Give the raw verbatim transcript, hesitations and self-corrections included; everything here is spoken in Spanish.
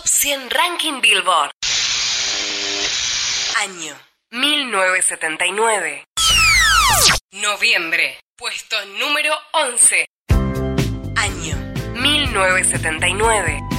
Top cien Ranking Billboard. Año mil novecientos setenta y nueve. Noviembre, puesto número once. Año mil novecientos setenta y nueve.